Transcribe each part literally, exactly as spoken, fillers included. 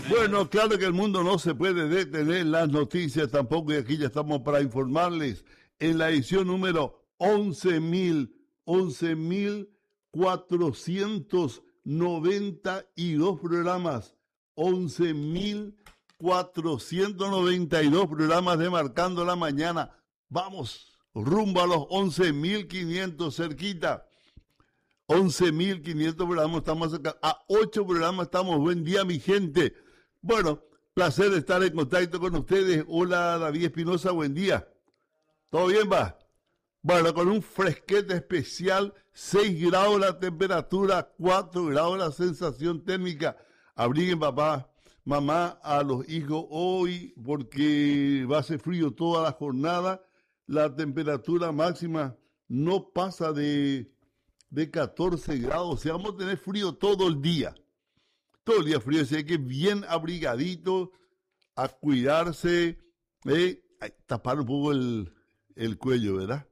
Bueno, claro que el mundo no se puede detener, las noticias tampoco, y aquí ya estamos para informarles en la edición número once mil, once mil cuatrocientos noventa y dos programas, once mil cuatrocientos noventa y dos programas de Marcando la Mañana. Vamos, rumbo a los once mil quinientos, cerquita. once mil quinientos programas, estamos acá, a ocho programas estamos. Buen día, mi gente. Bueno, placer estar en contacto con ustedes. Hola, David Espinosa, buen día. ¿Todo bien, va? Bueno, con un fresquete especial, seis grados la temperatura, cuatro grados la sensación térmica. Abriguen, papá, mamá, a los hijos hoy, porque va a ser frío toda la jornada. La temperatura máxima no pasa de, de catorce grados, o sea, vamos a tener frío todo el día. Todo el día frío, así que bien abrigadito, a cuidarse, eh, tapar un poco el, el cuello, ¿verdad?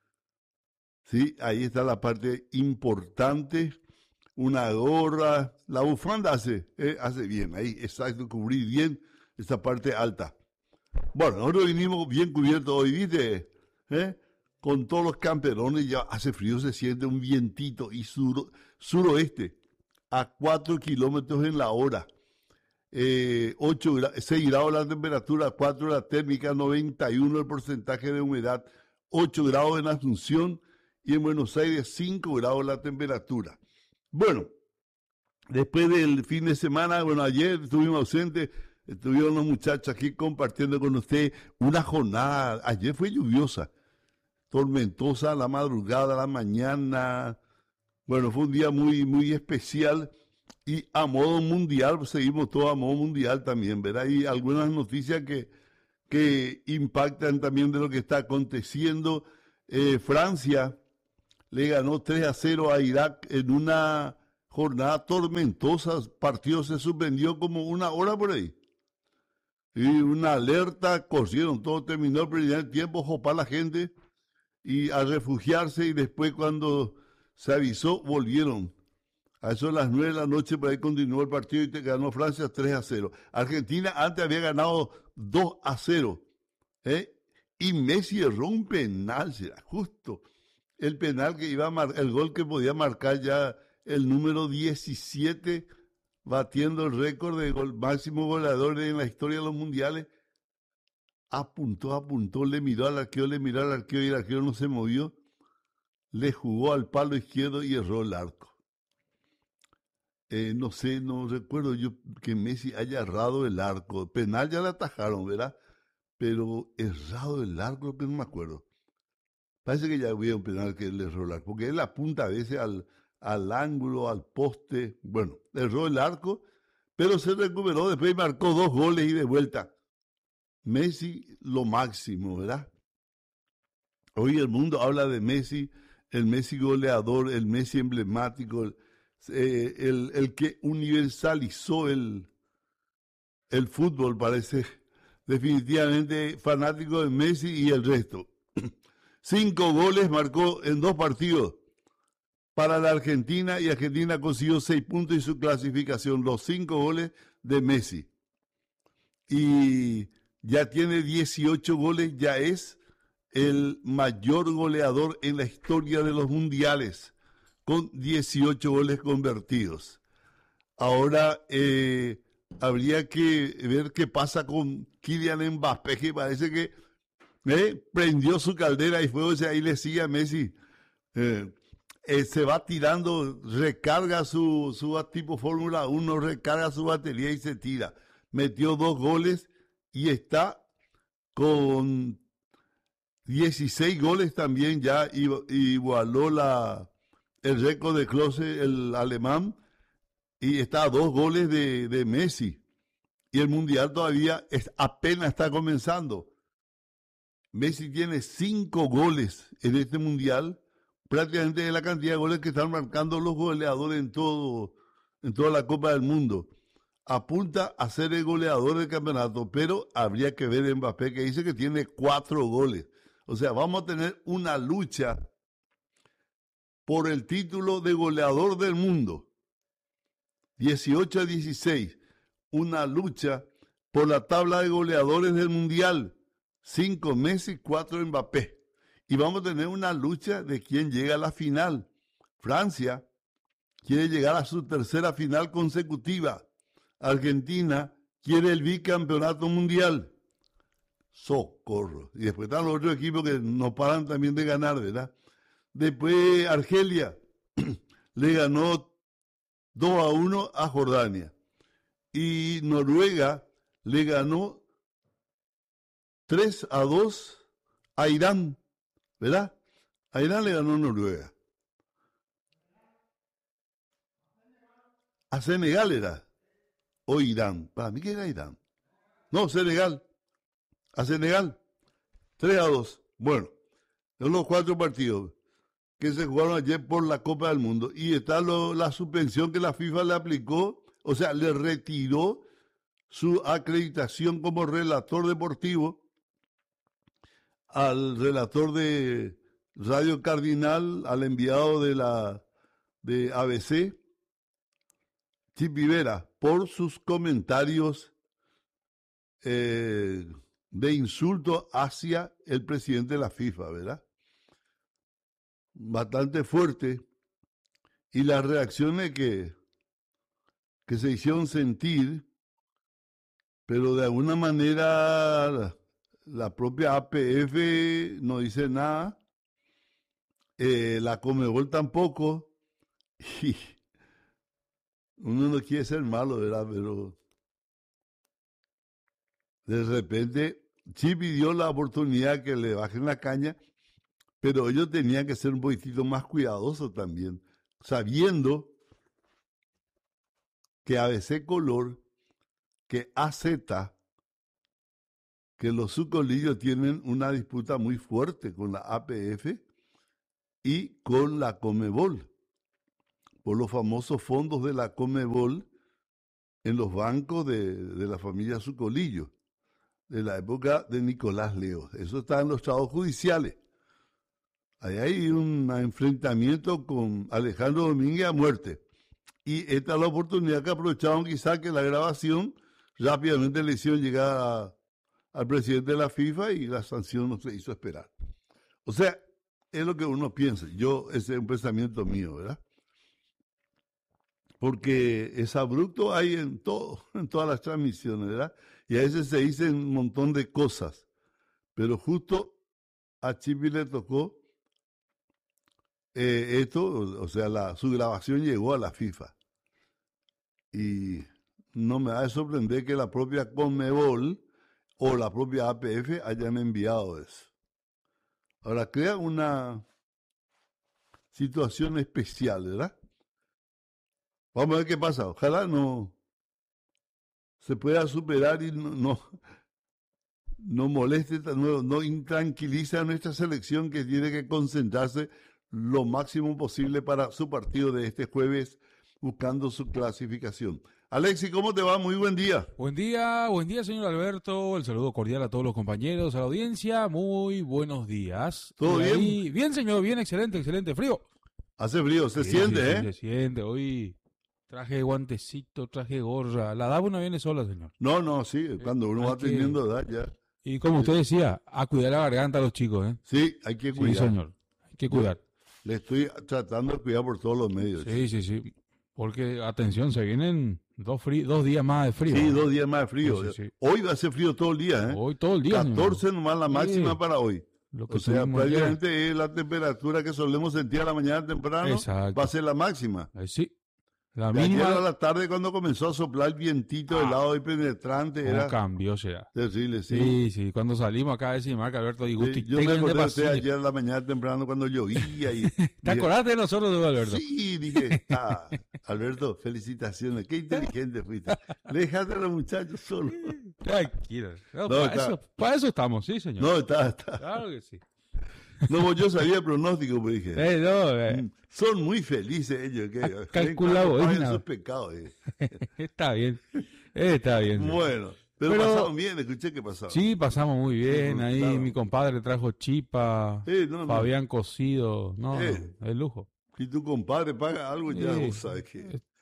Sí, ahí está la parte importante, una gorra, la bufanda hace, eh, hace bien, ahí, exacto, cubrir bien esa parte alta. Bueno, nosotros vinimos bien cubiertos hoy, ¿viste? ¿Eh? Con todos los camperones, ya hace frío, se siente un vientito, y sur, suroeste, a cuatro kilómetros en la hora, eh, ocho, seis grados la temperatura, cuatro la térmica, noventa y uno el porcentaje de humedad, ocho grados en Asunción, y en Buenos Aires cinco grados la temperatura. Bueno, después del fin de semana, bueno, ayer estuvimos ausentes, estuvieron los muchachos aquí compartiendo con usted una jornada. Ayer fue lluviosa, tormentosa, la madrugada, la mañana. Bueno, fue un día muy, muy especial, y a modo mundial, pues seguimos todo a modo mundial también, ¿verdad? Y algunas noticias que, que impactan también de lo que está aconteciendo. Eh, Francia le ganó tres a cero a Irak en una jornada tormentosa. El partido se suspendió como una hora por ahí. Y una alerta, corrieron, todo terminó el primer tiempo, jopá la gente y a refugiarse, y después cuando se avisó, volvieron. A eso de las nueve de la noche, por ahí continuó el partido y te ganó Francia tres a cero. Argentina antes había ganado dos a cero. ¿eh? Y Messi erró un penal, será justo. El penal que iba a mar- el gol que podía marcar ya el número diecisiete, batiendo el récord de gol, máximo goleador en la historia de los mundiales. Apuntó, apuntó, le miró al arquero, le miró al arquero y el arquero no se movió. Le jugó al palo izquierdo y erró el arco. Eh, no sé, no recuerdo yo que Messi haya errado el arco. Penal ya le atajaron, ¿verdad? Pero errado el arco, que no me acuerdo. Parece que ya había un penal que él erró el arco, porque él apunta a veces al, al ángulo, al poste. Bueno, erró el arco, pero se recuperó después y marcó dos goles y de vuelta. Messi, lo máximo, ¿verdad? Hoy el mundo habla de Messi, el Messi goleador, el Messi emblemático, el, eh, el, el que universalizó el, el fútbol, parece definitivamente fanático de Messi y el resto. Cinco goles marcó en dos partidos para la Argentina, y Argentina consiguió seis puntos y su clasificación. Los cinco goles de Messi. Y ya tiene dieciocho goles, ya es el mayor goleador en la historia de los mundiales, con dieciocho goles convertidos. Ahora eh, habría que ver qué pasa con Kylian Mbappé, que parece que eh, prendió su caldera y fue, o sea, ahí le sigue a Messi. Eh, eh, se va tirando, recarga su, su tipo Fórmula uno, recarga su batería y se tira. Metió dos goles y está con dieciséis goles también, ya igualó la, el récord de Klose, el alemán, y está a dos goles de, de Messi. Y el mundial todavía es, apenas está comenzando. Messi tiene cinco goles en este mundial, prácticamente de la cantidad de goles que están marcando los goleadores en todo, en toda la Copa del Mundo. Apunta a ser el goleador del campeonato, pero habría que ver a Mbappé, que dice que tiene cuatro goles. O sea, vamos a tener una lucha por el título de goleador del mundo. dieciocho a dieciséis. una lucha por la tabla de goleadores del Mundial. Cinco Messi, cuatro Mbappé. Y vamos a tener una lucha de quién llega a la final. Francia quiere llegar a su tercera final consecutiva. Argentina quiere el bicampeonato mundial. Socorro. Y después están los otros equipos que no paran también de ganar, ¿verdad? Después Argelia le ganó dos a uno a Jordania. Y Noruega le ganó tres a dos a Irán, ¿verdad? A Irán le ganó Noruega. A Senegal era. O Irán. Para mí que era Irán. No, Senegal. A Senegal. tres a dos. Bueno, son los cuatro partidos que se jugaron ayer por la Copa del Mundo. Y está lo, la suspensión que la FIFA le aplicó, o sea, le retiró su acreditación como relator deportivo al relator de Radio Cardinal, al enviado de la de A B C, Chip Rivera, por sus comentarios eh, de insulto hacia el presidente de la FIFA, ¿verdad? Bastante fuerte. Y las reacciones que, que se hicieron sentir, pero de alguna manera la, la propia A P F no dice nada, eh, la Conmebol tampoco, y uno no quiere ser malo, ¿verdad? Pero de repente sí pidió la oportunidad que le bajen la caña, pero ellos tenían que ser un poquitito más cuidadosos también, sabiendo que A B C Color, que A Z, que los sucolillos tienen una disputa muy fuerte con la A P F y con la Conmebol, por los famosos fondos de la Conmebol en los bancos de, de la familia Sucolillo, de la época de Nicolás Leo. Eso está en los estados judiciales. Ahí hay un enfrentamiento con Alejandro Domínguez a muerte. Y esta es la oportunidad que aprovecharon quizá que la grabación rápidamente le hicieron llegar a, al presidente de la FIFA y la sanción no se hizo esperar. O sea, es lo que uno piensa. Yo, ese es un pensamiento mío, ¿verdad? Porque es abrupto hay en todo, en todas las transmisiones, ¿verdad? Y a veces se dicen un montón de cosas, pero justo a Chipi le tocó eh, esto, o, o sea, la, su grabación llegó a la FIFA. Y no me va a sorprender que la propia Conmebol o la propia A P F hayan enviado eso. Ahora, crea una situación especial, ¿verdad? Vamos a ver qué pasa. Ojalá no se pueda superar y no, no, no moleste, no, no intranquilice a nuestra selección, que tiene que concentrarse lo máximo posible para su partido de este jueves, buscando su clasificación. Alexis, ¿cómo te va? Muy buen día. Buen día, buen día, señor Alberto. El saludo cordial a todos los compañeros, a la audiencia. Muy buenos días. ¿Todo bien? Ahí, bien, señor, bien, excelente, excelente. Frío. Hace frío, se Sí, siente, sí, ¿eh? sí, se siente. Hoy traje guantecito, traje gorra. La edad no viene sola, señor. No, no, sí, cuando uno hay va que- teniendo edad ya. Y como usted decía, a cuidar la garganta a los chicos, ¿eh? Sí, hay que Sí, cuidar. señor. Hay que cuidar. Le estoy tratando de cuidar por todos los medios. Sí, sí, sí. Porque, atención, se vienen dos, frí- dos días más de frío. Sí, ¿no? dos días más de frío. Sí, sí, sí. Hoy va a ser frío todo el día, ¿eh? Hoy todo el día, señor. catorce nomás la máxima Sí. para hoy. Lo que O sea, tuvimos ayer. prácticamente es la temperatura que solemos sentir a la mañana temprano, Exacto. va a ser la máxima. Eh, sí. La De ayer mínima. a la tarde, cuando comenzó a soplar el vientito Ah. helado y penetrante, ¿Cómo era cambió, o sea? terrible, sí. Sí, sí, cuando salimos acá a decir, Marca Alberto, digo, Sí, yo me tengan de acordé de usted paciencia. ayer a la mañana temprano cuando llovía. Y, ¿Te dije, acordaste de nosotros, don Alberto? Sí, dije, ah, Alberto, felicitaciones, qué inteligente fuiste. Le dejaste a los muchachos solos. Tranquilo. No, No, para, está- eso, para eso estamos, sí, señor. No, está, está. Claro que sí. No, yo sabía el pronóstico, pues dije. Eh, no, eh, Mm, Son muy felices ellos. Que Ha creen calculado, cuando es paguen nada. sus pecados. eh. está bien. Está bien. señor. Bueno, pero, Pero- pasaron bien, escuché que pasaron. Sí, pasamos muy bien. Sí, Ahí claro. mi compadre trajo chipa, Sí, no, no. Fabián cocido. No, Eh. no, es lujo. Si tu compadre paga algo, ya Sí. vos sabes que...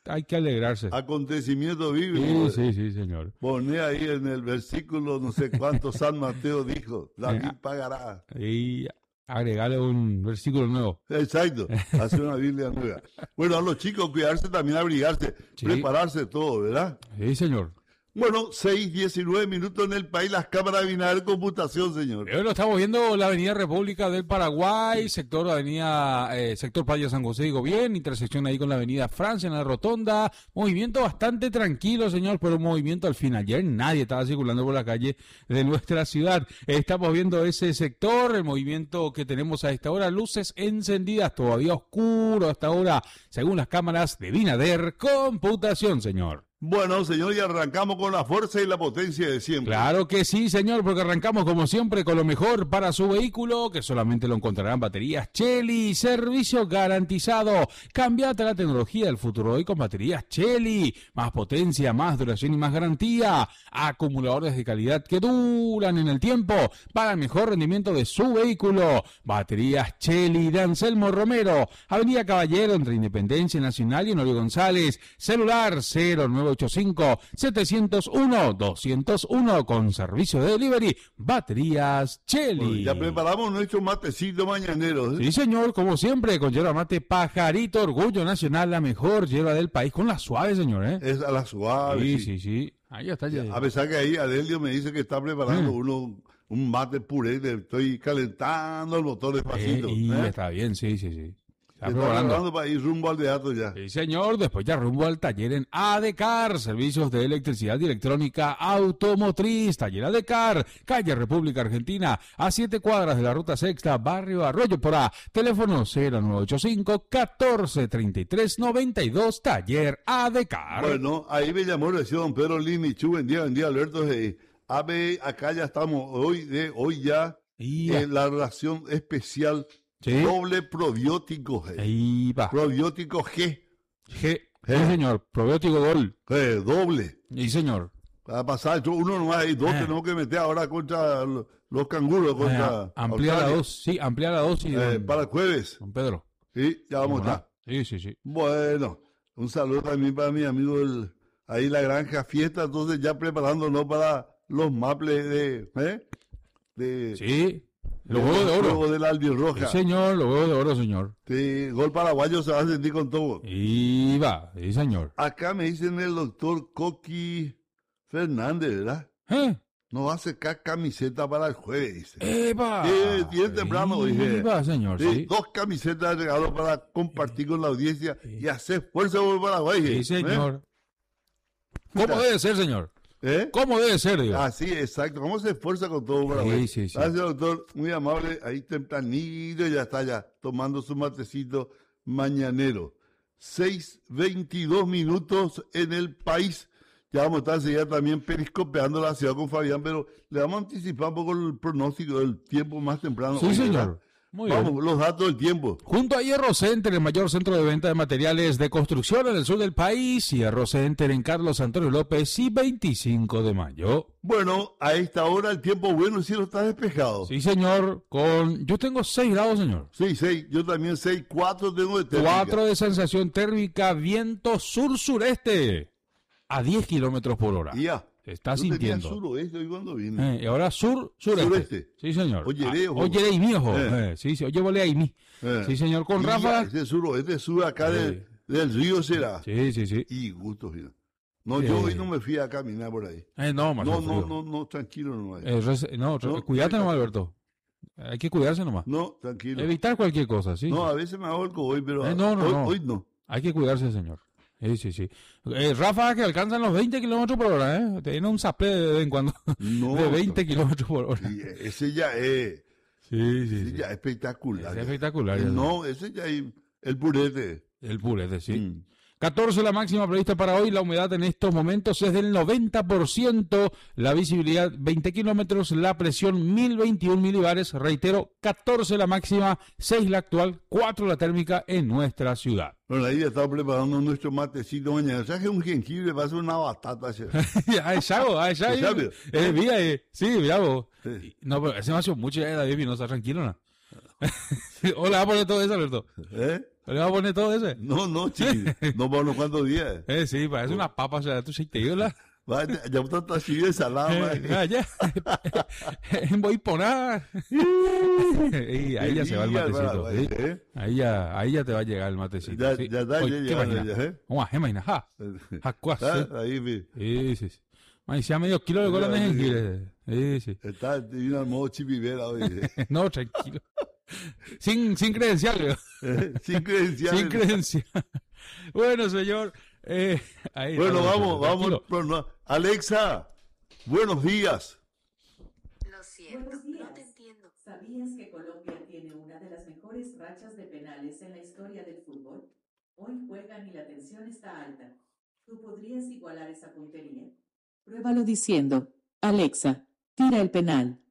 hay que alegrarse. Acontecimiento bíblico. Sí, sí, sí, señor. Pone ahí en el versículo no sé cuánto San Mateo dijo, David Eh, pagará. Y agregarle un versículo nuevo. Exacto, hacer una Biblia nueva. Bueno, a los chicos cuidarse también, abrigarse, Sí. prepararse todo, ¿verdad? Sí, señor. Bueno, seis, diecinueve minutos en el país, las cámaras de binario computación, señor. Bueno, estamos viendo la Avenida República del Paraguay, sector Avenida, eh, sector Playa San José, digo bien, intersección ahí con la Avenida Francia en la rotonda, movimiento bastante tranquilo, señor, pero un movimiento al fin. Ayer nadie estaba circulando por la calle de nuestra ciudad. Estamos viendo ese sector, el movimiento que tenemos a esta hora, luces encendidas, todavía oscuro hasta ahora, según las cámaras de Binader Computación, señor. Bueno, señor, y arrancamos con la fuerza y la potencia de siempre. Claro que sí, señor, porque arrancamos como siempre con lo mejor para su vehículo, que solamente lo encontrarán baterías Chery, servicio garantizado. Cambiate a la tecnología del futuro hoy con baterías Chery, más potencia, más duración y más garantía. Acumuladores de calidad que duran en el tiempo para el mejor rendimiento de su vehículo. Baterías Chery de Anselmo Romero, Avenida Caballero entre Independencia Nacional y Honorio González. Celular cero nueve ocho cinco, siete cero uno, dos cero uno con servicio de delivery. Baterías Chery. Bueno, ya preparamos nuestro matecito mañanero. ¿eh? Sí, señor, como siempre, con yerba mate Pajarito, orgullo nacional, la mejor yerba del país, con la suave, señor, ¿eh? Es a la suave. Sí, sí. sí, sí. Ahí está. Ya. A pesar que ahí Adelio me dice que está preparando Mm. uno un mate puré, le estoy calentando el motor Eh, despacito. y ¿eh? está bien, sí, sí, sí. Está Está preparando. preparando para ir rumbo al teatro ya. Sí, señor, después ya rumbo al taller en Adecar, servicios de electricidad y electrónica automotriz, taller Adecar, calle República Argentina, a siete cuadras de la ruta sexta, barrio Arroyo Porá, teléfono cero nueve ocho cinco, catorce treinta y tres noventa y dos, taller Adecar. Bueno, ahí me llamó recién don Pedro Limichu, buen día, buen día, Alberto. Eh, a ver, acá ya estamos, hoy de hoy ya, Y en la ración especial Sí. doble probiótico, eh. ahí va. probiótico G, G. Sí, señor, probiótico Gol. eh, doble. Sí, señor. Va a pasar, yo- uno nomás hay dos, Eh. tenemos que meter ahora contra lo- los canguros, contra Eh, amplía la Australia. dosis, sí, amplía la dosis, Eh, don, para el jueves. don Pedro. Sí, ya vamos a ¿Cómo no? estar. Sí, sí, sí. Bueno, un saludo también para mi amigo el, ahí la granja fiesta, entonces ya preparándonos para los maples de, ¿eh? de, Sí, los de- huevos de oro. juego de la albirroja. Sí, señor, los huevos de oro, señor. Sí, gol paraguayo se va a sentir con todo. Y va, sí, señor. Acá me dicen el doctor Coqui Fernández, ¿verdad? ¿Eh? No va a sacar camiseta para el jueves, dice. ¡Epa! Sí, bien temprano, dije. ¡Epa, señor! Sí, Sí, dos camisetas de regalo para compartir con la audiencia y hacer fuerza por Paraguay. sí, ¿eh? señor. ¿Cómo debe ser, señor? ¿Eh? ¿Cómo debe ser, digo? Así, exacto. ¿Cómo se esfuerza con todo Paraguay? Sí, sí, sí. Gracias, doctor. Muy amable. Ahí tempranito ya está ya tomando su matecito mañanero. seis veintidós minutos en el país. Ya vamos a estar enseguida también periscopeando la ciudad con Fabián, pero le vamos a anticipar un poco el pronóstico del tiempo más temprano. Sí, hoy, señor. ¿verdad? Muy Vamos, bien. los datos del tiempo. Junto a Hierro Center, el mayor centro de venta de materiales de construcción en el sur del país, Hierro Center en Carlos Antonio López y veinticinco de mayo. Bueno, a esta hora el tiempo bueno, el cielo está despejado. Sí, señor, con... Yo tengo seis grados, señor. Sí, seis. Yo también seis, cuatro tengo de térmica. cuatro de sensación térmica, viento sur-sureste, a diez kilómetros por hora. Ya. Está Yo tenía sintiendo. suroeste hoy cuando vine. Eh, y ahora sur-sureste. Sureste. Sí, señor. Oyeré, Ah, ojo. Oyeré y mi ojo. Eh. Eh, sí, sí, oye, volé ahí mi. Eh. Sí, señor, con Y Rafa. Ese suroeste sube acá del, del río será. Sí, sí, sí. Y gusto, mira. No, Sí. yo hoy no me fui a caminar por ahí. Eh, no, más No, frío. no, no, no, tranquilo nomás. Eh, res- no, re- No, cuídate ahí nomás, está. Alberto. Hay que cuidarse nomás. No, tranquilo. Evitar cualquier cosa, sí. No, a veces me hago el coboy, pero Eh, no, no, hoy, no. hoy no. Hay que cuidarse, señor. Sí, sí, sí. Eh, Rafa, que alcanzan los veinte kilómetros por hora, ¿eh? Tiene un zape de vez en cuando. No. de veinte kilómetros por hora. Y ese ya es, Sí, sí, ese sí. ya es espectacular. Es espectacular. ya. No, ese ya es el purete. El purete, sí. Mm. catorce la máxima prevista para hoy. La humedad en estos momentos es del noventa por ciento. La visibilidad veinte kilómetros. La presión mil veintiún milibares. Reitero, catorce la máxima, seis la actual, cuatro la térmica en nuestra ciudad. Bueno, ahí ya estamos preparando nuestro matecito mañana. ¿Sabes que un jengibre va a ser una batata? ¿sí? Ay, Chago, ay, Chago. ¿Sí sabe? Eh, mira, eh, sí, bravo. Sí. No, pero ese me ha sido mucho ya de David Vinosa, tranquilo, ¿no? Hola, por todo eso, Alberto. ¿Eh? ¿Le va a poner todo ese? No, no, chiqui. No para unos cuantos días. Eh, sí, parece unas papas, o sea, tú sí te la. Vaya, ya está todo así de salada. Eh, ah, ya. Voy a poner. Y ahí ya se va el matecito. ¿Sí? ¿Eh? Ahí ya, ahí ya te va a llegar el matecito. Ya, ¿sí? ya está, Oye, ya ¿qué llega, vaina? ya, ¿eh? Una gema y nada. Ah, ahí, vi. Sí, sí, sí. Man, si a medio kilo de cola de jengibre. Sí, sí. Está en un modo chipivera hoy. ¿eh? No, tranquilo. Sin, sin credencial. Sin credencial. Sin credencial. Bueno, señor. Eh, ahí bueno, está, vamos, vamos. Bueno, Alexa, buenos días. Lo siento, Buenos días. no te entiendo. ¿Sabías que Colombia tiene una de las mejores rachas de penales en la historia del fútbol? Hoy juegan y la tensión está alta. ¿Tú podrías igualar esa puntería? Pruébalo diciendo, Alexa, tira el penal.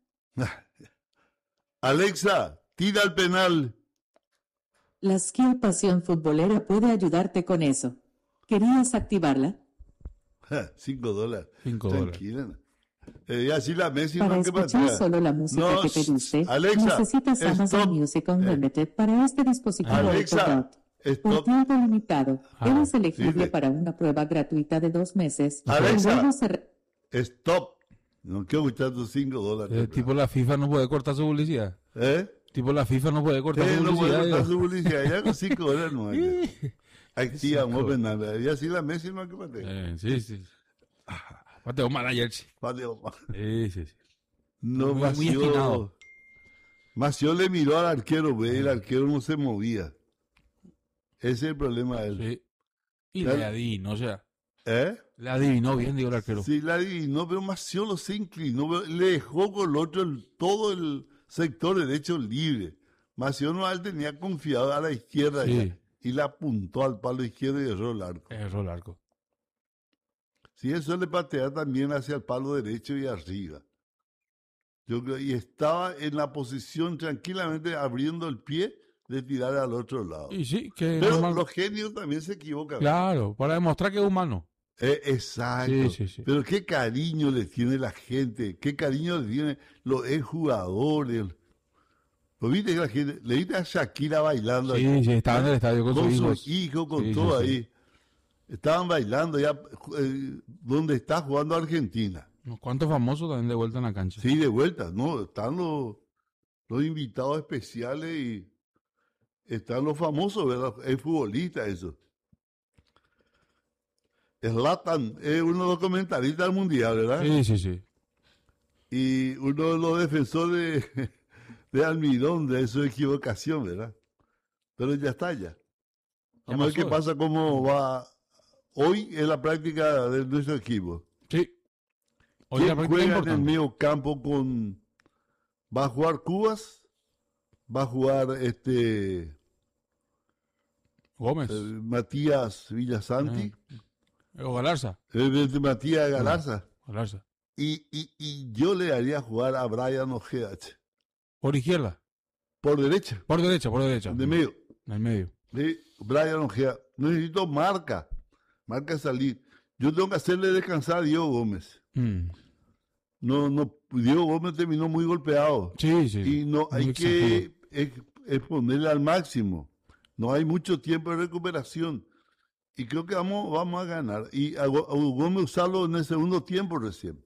Alexa, tira el penal. La skill Pasión Futbolera puede ayudarte con eso. ¿Querías activarla? Cinco dólares. Cinco Tranquila. Eh, y así la Messi Para no que escuchar patea. solo la música No, que pediste, Alexa, necesitas Amazon stop. Music Unlimited para este dispositivo Alexa, Echo Dot. Por stop. tiempo limitado, Ah, eres elegible sí. para una prueba gratuita de dos meses. Alexa. Luego se re- Stop. No quiero escuchar tus cinco dólares. Eh, tipo la FIFA no puede cortar su publicidad. ¿Eh? Tipo la FIFA no puede cortar Eh, su no puede publicidad. cortar digo. su publicidad. Ya con cinco dólares no hay. Activa, Cinco. no nada. Y así la Messi no hay que patear. Eh, sí, sí. Mateo manager. Sí, Pateo. sí, sí. No, Muy- muy Mació. afinado. Mació le miró al arquero, ve, el arquero no se movía. Ese es el problema de él. Sí. Y Claro. le adivinó, o sea, ¿Eh? le adivinó bien, digo el arquero. Sí, la adivinó, pero Mació se inclinó, pero le dejó con el otro el- todo el sector derecho libre. Mació no él tenía confiado a la izquierda Sí. ya, y le apuntó al palo izquierdo y erró el arco. Erró el arco. Sí, eso le patea también hacia el palo derecho y arriba. Yo creo, y estaba en la posición tranquilamente abriendo el pie de tirar al otro lado. Y sí, que Pero normal- los genios también se equivocan. Claro, para demostrar que es humano. Eh, exacto. Sí, sí, sí. Pero qué cariño le tiene la gente, qué cariño le tienen los jugadores. ¿Lo viste que la gente? Le viste a Shakira bailando Sí, ahí, sí, estaba en el estadio con, con sus su hijos. hijo, con Sí, todo sí, sí. ahí. Estaban bailando ya eh, donde está jugando Argentina. Unos cuantos famosos también de vuelta en la cancha. Sí, de vuelta, ¿no? Están los, los invitados especiales y están los famosos, ¿verdad? Es futbolista eso. Zlatan es uno de los comentaristas del Mundial, ¿verdad? Sí, sí, sí. Y uno de los defensores de, de Almirón de su equivocación, ¿verdad? Pero ya está ya. Vamos a ver pasó. qué pasa, cómo va hoy en la práctica de nuestro equipo. Sí. Hoy ¿Quién la práctica juega en el importante. medio campo con... ¿Va a jugar Cubas? ¿Va a jugar este Gómez. eh, Matías Villasanti? O Galarza. Eh, de Matías Galarza. Galarza. Y, y, y yo le haría jugar a Brian Ojeda che, Por izquierda. por derecha, Por derecha, por derecha. de medio. En el medio. Sí, Brian Ojeda. Necesito marca. Marca salir. Yo tengo que hacerle descansar a Diego Gómez. Mm. No, no, Diego Gómez terminó muy golpeado. Sí, sí. Y no Muy hay exagerado. que ex- exponerle al máximo. No hay mucho tiempo de recuperación. Y creo que vamos, vamos a ganar. Y a, Go- a Gómez usarlo en el segundo tiempo recién.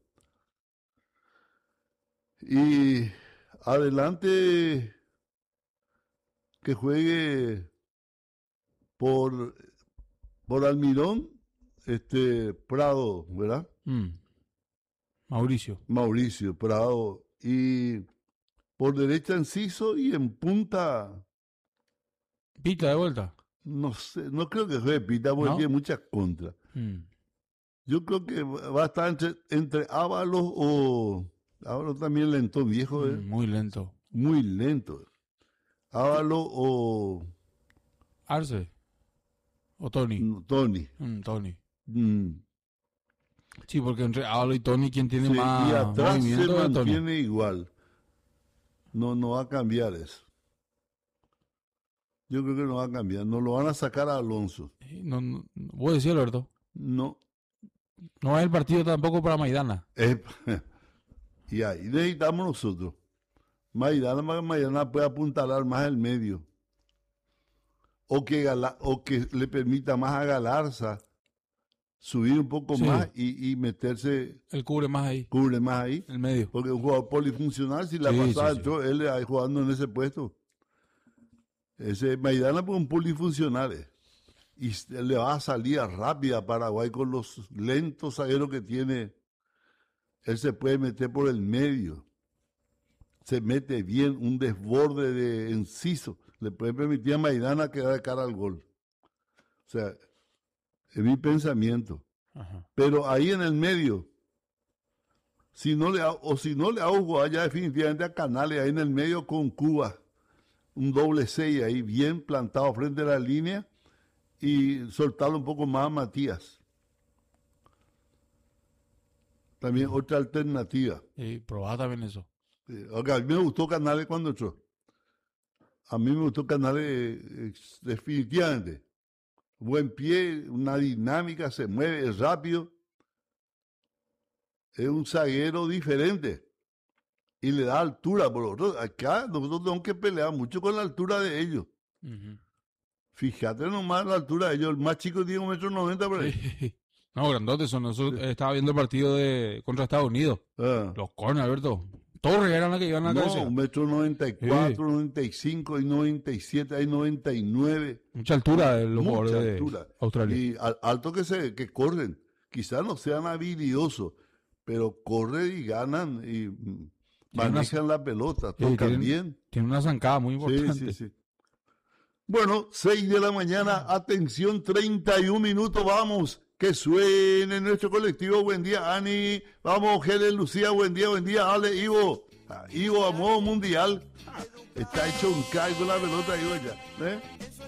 Y adelante que juegue por, por Almirón, este Prado, ¿verdad? Mm. Mauricio. Mauricio Prado. Y por derecha Enciso y en punta, Pita de vuelta. no sé, no creo que juegue Pita porque ¿No? tiene muchas contras. Mm. Yo creo que va a estar entre, entre Ábalos o... Ábalos también lento, viejo, ¿eh? Mm, Muy lento. Muy lento. Ábalos o Arce. O Tony. mm, Tony. Mm, Tony. Mm. Sí, porque entre Ábalo y Tony, ¿quién tiene Sí, más y atrás se movimiento de Tony? mantiene igual. No, no va a cambiar eso. Yo creo que no va a cambiar. No lo van a sacar a Alonso. Sí, No, no, no- voy a decir, Alberto. No. No es el partido tampoco para Maidana. Es- y ahí necesitamos nosotros. Maidana, Maidana puede apuntalar más el medio. o que, Gala, o que le permita más a Galarza subir un poco Sí. más y, y meterse, Él cubre más ahí, cubre más ahí. en el medio. Porque un jugador polifuncional, si la Sí, pasada sí, sí. entró, él ahí jugando en ese puesto. Ese Maidana pues un polifuncional. eh. Y s- le va a salir rápida a Paraguay con los lentos zagueros que tiene. Él se puede meter por el medio. Se mete bien, un desborde de enciso. Le puede permitir a Maidana quedar de cara al gol. O sea, es mi pensamiento. Ajá. Pero ahí en el medio, si no le ha- o si no le hago jugar ya definitivamente a Canales ahí en el medio con Cuba, un doble seis ahí bien plantado frente a la línea y soltarlo un poco más a Matías. También otra alternativa. Y probá también eso. Eh, ok, a mí me gustó Canales cuando entró. A mí me gustó Canales eh, definitivamente. Buen pie, una dinámica, se mueve, es rápido. Es un zaguero diferente. Y le da altura. Por otro, acá nosotros tenemos que pelear mucho con la altura de ellos. Ujú. Fíjate nomás la altura de ellos. El más chico tiene un metro noventa por ahí. Sí. No, grandotes son. Nosotros, eh, estaba viendo el partido de contra Estados Unidos. Ah. Los corners, Alberto. Torres eran las que iban a la No, cabeza. un metro noventa y cuatro, noventa y cinco, hay noventa y siete, hay noventa y nueve. Mucha altura de los Mucha jugadores de altura. Australia. Y al- alto que se que corren. Quizás no sean habilidosos, pero corren y ganan y mm, Tienen manejan la pelota, Sí, tocan tienen- bien. Tiene una zancada muy Sí, importante. sí, sí. Bueno, seis de la mañana, atención, treinta y un minutos, vamos. Que suene nuestro colectivo. Buen día, Ani. Vamos, Helen, Lucía, buen día, buen día, Ale, Ivo. Ah, Ivo a modo mundial. Ah, está hecho un cae con la pelota, Ivo ya. ¿eh?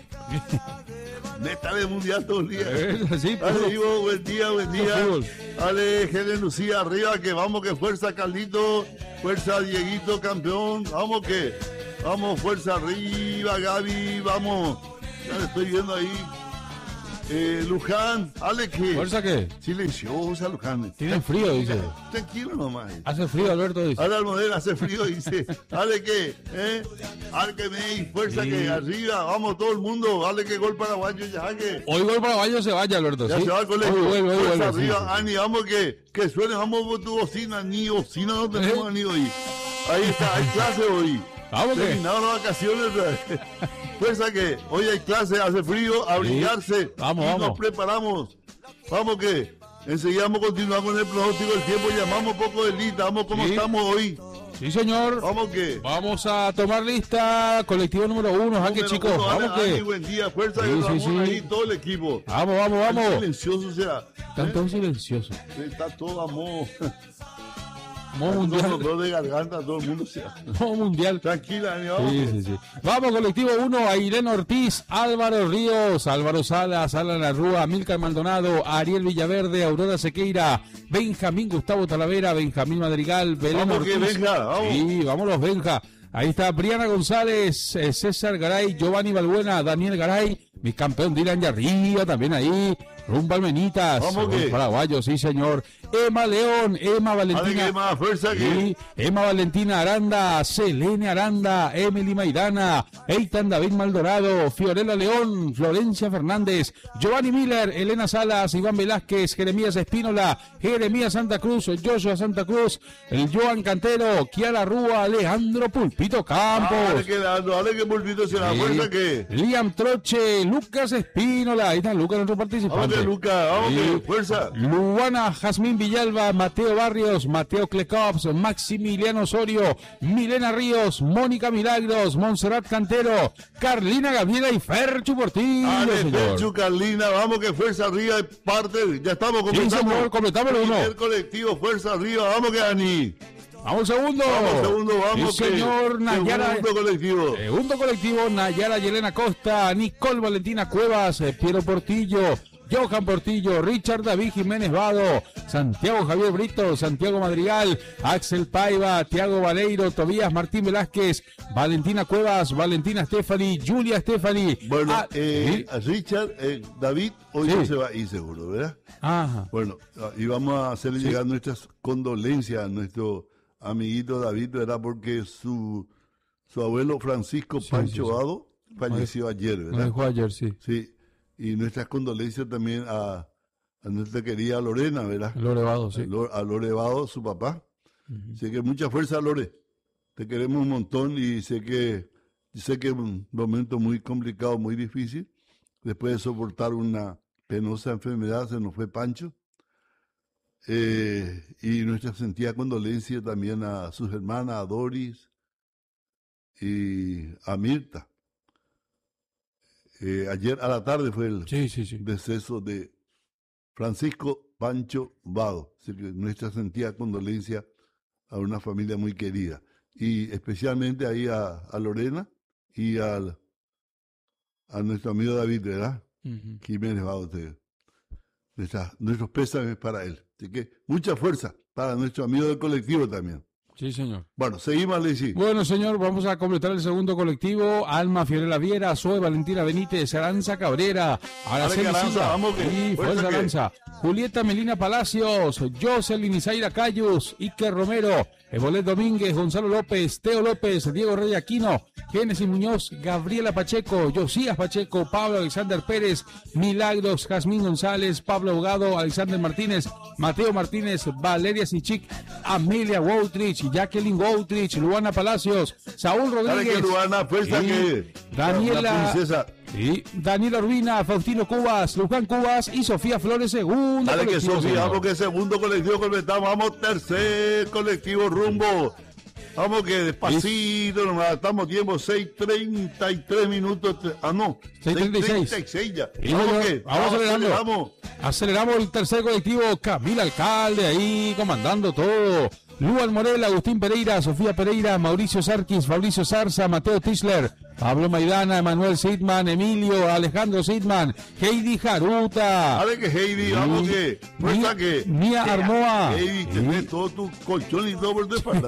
Neta de mundial todo el día. Eh, sí, Ale, puro- Ivo, buen día, buen día. fútbol. Ale, Helen, Lucía, arriba, que vamos, que fuerza, Carlito. Fuerza, Dieguito, campeón. Vamos, que. Vamos, fuerza, arriba, Gaby, vamos. Ya le estoy viendo ahí. Eh, Luján, Ale, que. ¿Fuerza qué? Silenciosa, Luján. Tienen frío, dice. Tranquilo nomás. Hace frío, Alberto, dice. Ahora el modelo hace frío, dice. Ale, que. ¿Eh? Ale, que me fuerza, Sí. que arriba. Vamos, todo el mundo. Ale, que gol paraguayo, ya que. Hoy gol paraguayo se vaya, Alberto. Ya ¿sí? se va al colegio. Hoy vuelve, hoy Fuerza vuelve, sí, arriba, sí. Ani, vamos que, que suene, vamos por tu bocina, ni bocina no tenemos ¿Eh? ni hoy. Ahí está, hay clase hoy. Vamos que. Terminaron las vacaciones. Fuerza que hoy hay clase, hace frío, a abrigarse. Vamos, y vamos. nos preparamos. Vamos que enseguida vamos a continuar con el pronóstico del tiempo. Llamamos poco de lista, vamos como Sí. estamos hoy. Sí, señor. Vamos que. Vamos a tomar lista. Colectivo número uno. Jaque, Número chicos. uno, Vamos Ani, que. Ani, buen día, fuerza Sí, que sí, vamos sí. ahí todo el equipo. Vamos, vamos, El vamos. silencioso será. Están todos silenciosos. Está todo a modo. Modo Un mundial. dolor de garganta, todo el mundo se Modo mundial. Tranquila, Ani, vamos. Sí, sí, sí. Vamos, colectivo uno, Ailén Ortiz, Álvaro Ríos, Álvaro Salas, Alan Arrúa, Milcar Maldonado, Ariel Villaverde, Aurora Sequeira, Benjamín Gustavo Talavera, Benjamín Madrigal, Belén Vamos que Ortiz. Benja, vamos. Sí, vamos los Benja. Ahí está Briana González, eh, César Garay, Giovanni Balbuena, Daniel Garay, mi campeón Dylan Yarría, también ahí, Rumba Almenitas, Vamos los que- paraguayos, sí señor. Emma León, Emma Dale Valentina. que más fuerza que. Sí, Emma Valentina Aranda, Selene Aranda, Emily Maidana, Eitan David Maldorado, Fiorella León, Florencia Fernández, Giovanni Miller, Elena Salas, Iván Velázquez, Jeremías Espínola, Jeremías Santa Cruz, Joshua Santa Cruz, el Joan Cantero, Kiara Rúa, Alejandro Pulpito Campos. Dale que dando, dale que Pulpito se la Sí. fuerza que. Liam Troche, Lucas Espínola, ahí está Lucas, nuestro Vamos participante. que Luca, vamos Sí. que fuerza. Luana Jazmín Villalba, Mateo Barrios, Mateo Clecops, Maximiliano Osorio, Milena Ríos, Mónica Milagros, Montserrat Cantero, Carlina Gabriela y Ferchu Portillo, Dale, señor. Ferchu, Carlina, vamos que fuerza arriba de parte. Ya estamos, Sí, comenzamos. señor, completamos el uno. El colectivo, fuerza arriba, vamos que Ani. Vamos segundo. Vamos, segundo, vamos Sí, que. señor, Nayara. Segundo colectivo. Segundo colectivo, Nayara Yelena Costa, Nicole Valentina Cuevas, eh, Piero Portillo, Johan Portillo, Richard David Jiménez Vado, Santiago Javier Brito, Santiago Madrigal, Axel Paiva, Tiago Valeiro, Tobías Martín Velázquez, Valentina Cuevas, Valentina Stephanie, Julia Stephanie. Bueno, Ah, eh, sí. Richard, eh, David, hoy Sí. no se va a ir seguro, ¿verdad? Ajá. Bueno, y vamos a hacerle llegar nuestras condolencias a nuestro amiguito David, ¿verdad? Porque su, su abuelo Francisco Sí, Pancho sí, sí. Vado falleció ayer, Nos ¿verdad? dejó ayer, sí. Sí, y nuestras condolencias también a, a nuestra querida Lorena, ¿verdad? Lore Vado, sí. A, Lo- a Lore Vado, su papá. Ujú. Así que mucha fuerza, Lore. Te queremos un montón y sé que sé que es un momento muy complicado, muy difícil. Después de soportar una penosa enfermedad, se nos fue Pancho. Eh, y nuestra sentida condolencia también a sus hermanas, a Doris y a Mirta. Eh, ayer a la tarde fue el Sí, sí, sí. deceso de Francisco Pancho Vado. Así que nuestra sentida condolencia a una familia muy querida. Y especialmente ahí a, a Lorena y al, a nuestro amigo David, ¿verdad? Ujú. Jiménez Vado. Te- nuestra- nuestros pésames para él. Así que mucha fuerza para nuestro amigo del colectivo también. Sí, señor. Bueno, seguimos, Alexi. Bueno, señor, vamos a completar el segundo colectivo. Alma Fiorella Viera, Zoe Valentina Benítez, Aranza Cabrera, Araceli Aranza, Silva. vamos que- Sí, fuerza fuerza que- Aranza. Julieta Melina Palacios, Jocelyn Isaira Cayus, Iker Romero, Evolet Domínguez, Gonzalo López, Teo López, Diego Rey Aquino, Génesis Muñoz, Gabriela Pacheco, Josías Pacheco, Pablo Alexander Pérez, Milagros, Jazmín González, Pablo Abogado, Alexander Martínez, Mateo Martínez, Valeria Sichik, Amelia Woutrich, Jacqueline Woutrich, Luana Palacios, Saúl Dale Rodríguez. que Luana, fuerza Sí. que... Daniela- La princesa. Sí, Daniela Urbina, Faustino Cubas, Luján Cubas y Sofía Flores, segundo. Dale que colectivo, Sofía, señor. vamos que segundo colectivo completamos, vamos tercer colectivo rumbo. Vamos que despacito nomás, estamos tiempo seis treinta y tres minutos, ah no, seis treinta y seis. seis treinta y seis ya. Sí, Vamos señor, que, vamos acelerando. aceleramos. Aceleramos el tercer colectivo, Camila Alcalde ahí comandando todo. Luan Morel, Agustín Pereira, Sofía Pereira, Mauricio Sarkis, Fabricio Zarza, Mateo Tisler, Pablo Maidana, Emanuel Sidman, Emilio, Alejandro Sidman, Heidi Jaruta. Dale que Heidi, vamos que, fuerza Mía- que. Mía que- Armoa. Heidi, tenés todo tu colchón y todo por tu espalda.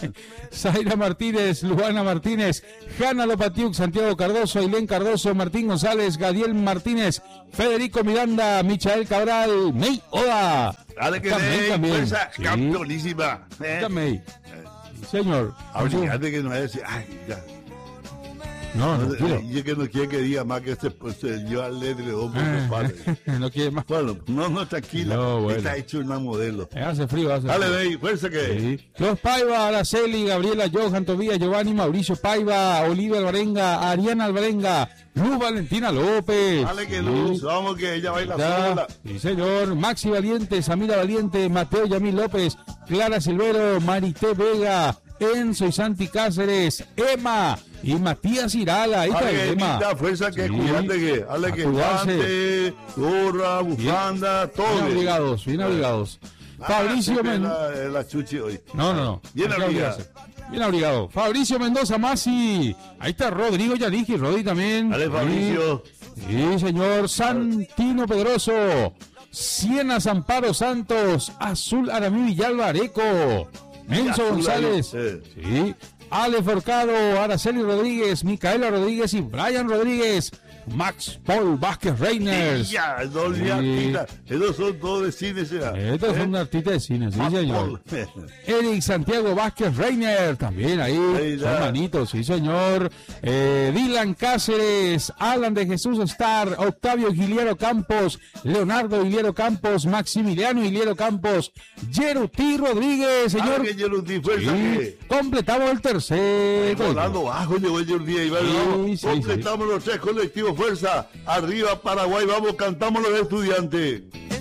Zaira Martínez, Luana Martínez, Hanna Lopatiuk, Santiago Cardoso, Ailén Cardoso, Martín González, Gadiel Martínez, Federico Miranda, Michael Cabral, May Oda. Dale que También, May, también. fuerza, Sí. campeonísima. Eh. Está May. Sí, señor. Abrigate que no va a decir, ay, ya. No, No, no, tranquilo. y es que no quiere que diga más que se, pues, se lleva el edredón por su Ah, espalda. no quiere más. Bueno, no, no, tranquila. No, bueno. Está hecho una modelo. Eh, Hace frío, hace Dale, frío. May, fuerza que. Sí. Los Paiva, Araceli, Gabriela, Johan, Tobías, Giovanni, Mauricio Paiva, Olivia Alvarenga, Ariana Alvarenga, Luz Valentina López. Dale que Sí. luz, vamos que ella baila Ya, sola. sí, señor. Maxi Valiente, Samira Valiente, Mateo Yamil López, Clara Silvero, Marité Vega, Enzo y Santi Cáceres, Emma y Matías Irala. Ahí está Dale que Emma. Emita, fuerza que, Sí. cuídate que. Dale A que cuidarse. guante, gorra, bufanda, todo. Bien bien. abrigados, bien abrigados. Ah, Fabricio siempre Mendoza. la, la chuchi hoy. No, no, no. Bien Hay que abrigado. abrigarse. Bien abrigado. Fabricio Mendoza Masi. Ahí está Rodrigo Yanigi, Rodi también. Dale, Sí. Fabricio. Sí, señor. Santino Pedroso. Siena Zamparo Santos. Azul Aramí Villalba Areco. Enzo Azul González. ahí, eh. Sí. Ale Forcado, Araceli Rodríguez, Micaela Rodríguez y Brian Rodríguez. Max Paul Vázquez Reiners. Ya, no olvides, Sí. artista. Esos son todos de cine, será. Estos son artistas de cine, sí, señor. Paul. Eric Santiago Vázquez Reiner, también ahí, Ahí son está. manitos, sí señor. Eh, Dylan Cáceres, Alan de Jesús Star, Octavio Giliero Campos, Leonardo Giliero Campos, Maximiliano Giliero Campos, Yeruti Rodríguez, señor. Ahora que Yeruti, fuerza Sí, que. completamos el tercer. Volando bajo llegó el Yeruti. Ahí va, Sí, vamos. sí, Completamos los tres colectivos. Fuerza. Arriba Paraguay. Vamos, cantamos los estudiantes.